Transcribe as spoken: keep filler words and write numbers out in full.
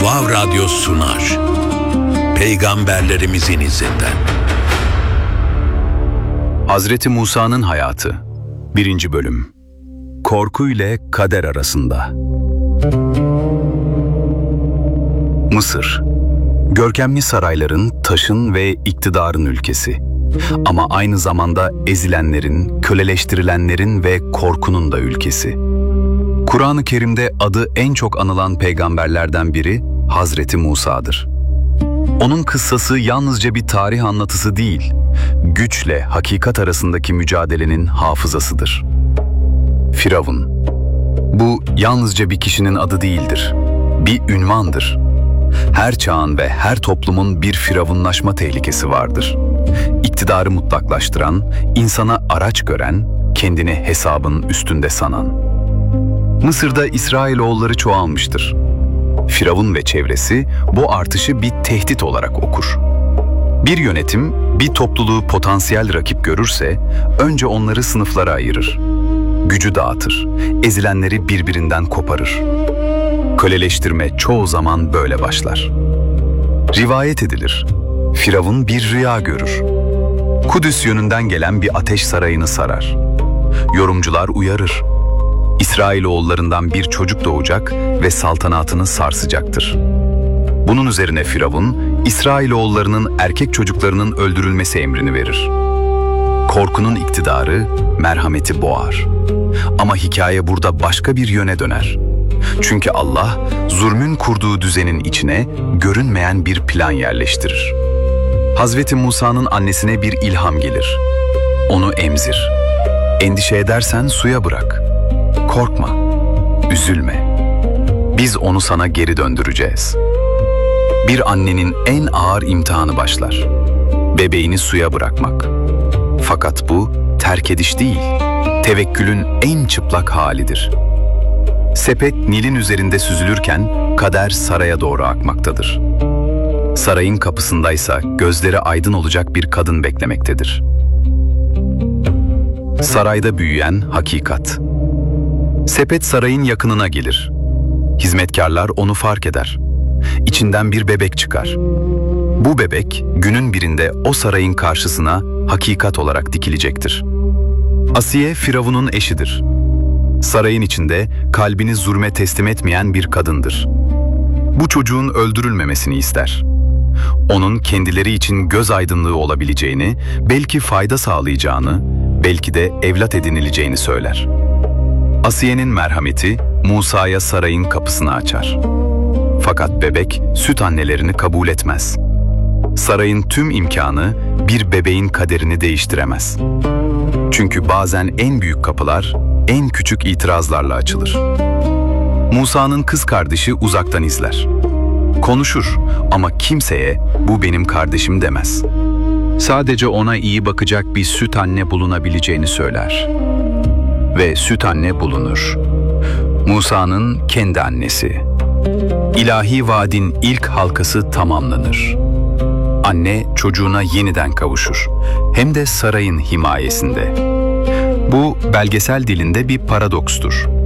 Vav Radyo sunar. Peygamberlerimizin izinden. Hazreti Musa'nın hayatı. birinci bölüm. Korku ile kader arasında. Mısır. Görkemli sarayların, taşın ve iktidarın ülkesi. Ama aynı zamanda ezilenlerin, köleleştirilenlerin ve korkunun da ülkesi. Kur'an-ı Kerim'de adı en çok anılan peygamberlerden biri Hazreti Musa'dır. Onun kıssası yalnızca bir tarih anlatısı değil, güçle hakikat arasındaki mücadelenin hafızasıdır. Firavun. Bu yalnızca bir kişinin adı değildir, bir ünvandır. Her çağın ve her toplumun bir firavunlaşma tehlikesi vardır. İktidarı mutlaklaştıran, insana araç gören, kendini hesabın üstünde sanan. Mısır'da İsrailoğulları çoğalmıştır. Firavun ve çevresi bu artışı bir tehdit olarak okur. Bir yönetim bir topluluğu potansiyel rakip görürse önce onları sınıflara ayırır. Gücü dağıtır, ezilenleri birbirinden koparır. Köleleştirme çoğu zaman böyle başlar. Rivayet edilir, Firavun bir rüya görür. Kudüs yönünden gelen bir ateş sarayını sarar. Yorumcular uyarır. İsrailoğullarından bir çocuk doğacak ve saltanatını sarsacaktır. Bunun üzerine Firavun, İsrailoğullarının erkek çocuklarının öldürülmesi emrini verir. Korkunun iktidarı, merhameti boğar. Ama hikaye burada başka bir yöne döner. Çünkü Allah, zulmün kurduğu düzenin içine görünmeyen bir plan yerleştirir. Hazreti Musa'nın annesine bir ilham gelir. Onu emzir. Endişe edersen suya bırak. Korkma, üzülme. Biz onu sana geri döndüreceğiz. Bir annenin en ağır imtihanı başlar. Bebeğini suya bırakmak. Fakat bu terk ediş değil, tevekkülün en çıplak halidir. Sepet Nil'in üzerinde süzülürken kader saraya doğru akmaktadır. Sarayın kapısındaysa gözleri aydın olacak bir kadın beklemektedir. Sarayda büyüyen hakikat. Sepet sarayın yakınına gelir. Hizmetkarlar onu fark eder. İçinden bir bebek çıkar. Bu bebek günün birinde o sarayın karşısına hakikat olarak dikilecektir. Asiye Firavun'un eşidir. Sarayın içinde kalbini zulme teslim etmeyen bir kadındır. Bu çocuğun öldürülmemesini ister. Onun kendileri için göz aydınlığı olabileceğini, belki fayda sağlayacağını, belki de evlat edinileceğini söyler. Asiye'nin merhameti Musa'ya sarayın kapısını açar. Fakat bebek süt annelerini kabul etmez. Sarayın tüm imkanı bir bebeğin kaderini değiştiremez. Çünkü bazen en büyük kapılar en küçük itirazlarla açılır. Musa'nın kız kardeşi uzaktan izler. Konuşur ama kimseye bu benim kardeşim demez. Sadece ona iyi bakacak bir süt anne bulunabileceğini söyler. Ve süt anne bulunur. Musa'nın kendi annesi. İlahi vaadin ilk halkası tamamlanır. Anne çocuğuna yeniden kavuşur. Hem de sarayın himayesinde. Bu belgesel dilinde bir paradokstur.